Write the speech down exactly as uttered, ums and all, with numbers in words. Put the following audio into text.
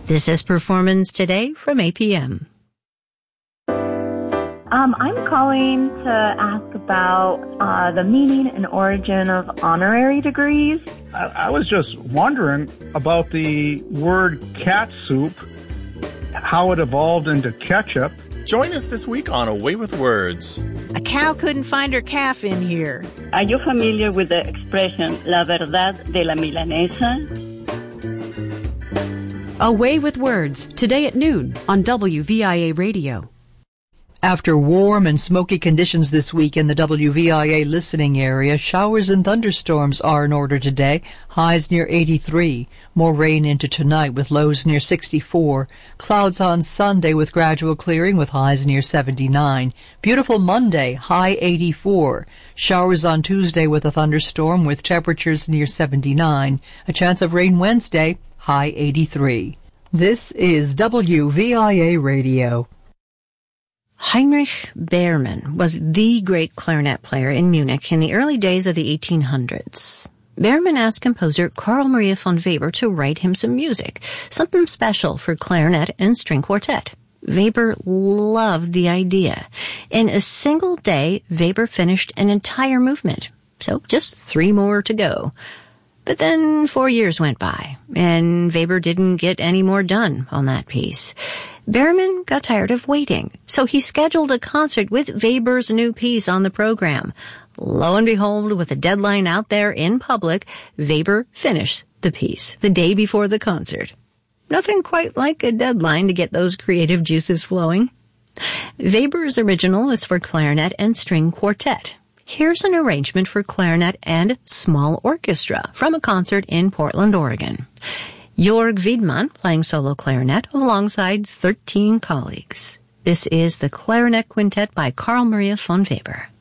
This is Performance Today from A P M. Um, I'm calling to ask about uh, the meaning and origin of honorary degrees. I, I was just wondering about the word cat soup, how it evolved into ketchup. Join us this week on Away with Words. A cow couldn't find her calf in here. Are you familiar with the expression La verdad de la milanesa? Away with Words, today at noon on W V I A Radio. After warm and smoky conditions this week in the W V I A listening area, showers and thunderstorms are in order today, highs near eighty-three. More rain into tonight with lows near sixty-four. Clouds on Sunday with gradual clearing with highs near seventy-nine. Beautiful Monday, high eighty-four. Showers on Tuesday with a thunderstorm with temperatures near seventy-nine. A chance of rain Wednesday, high eighty-three. This is W V I A Radio. Heinrich Behrmann was the great clarinet player in Munich in the early days of the eighteen hundreds. Behrmann asked composer Carl Maria von Weber to write him some music, something special for clarinet and string quartet. Weber loved the idea. In a single day, Weber finished an entire movement, so just three more to go. But then four years went by, and Weber didn't get any more done on that piece. Behrmann got tired of waiting, so he scheduled a concert with Weber's new piece on the program. Lo and behold, with a deadline out there in public, Weber finished the piece the day before the concert. Nothing quite like a deadline to get those creative juices flowing. Weber's original is for clarinet and string quartet. Here's an arrangement for clarinet and small orchestra from a concert in Portland, Oregon. Jörg Wiedmann playing solo clarinet alongside thirteen colleagues. This is the Clarinet Quintet by Carl Maria von Weber.